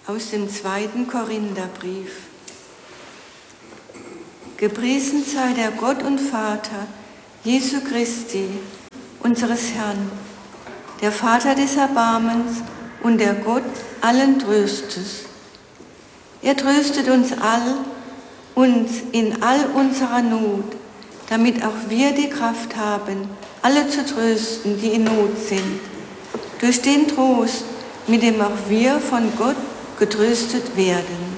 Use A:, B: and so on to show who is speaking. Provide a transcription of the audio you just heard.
A: Aus dem 2. Korintherbrief. Gepriesen sei der Gott und Vater Jesu Christi, unseres Herrn, der Vater des Erbarmens und der Gott allen Tröstes. Er tröstet uns in all unserer Not, damit auch wir die Kraft haben, alle zu trösten, die in Not sind, durch den Trost, mit dem auch wir von Gott getröstet werden.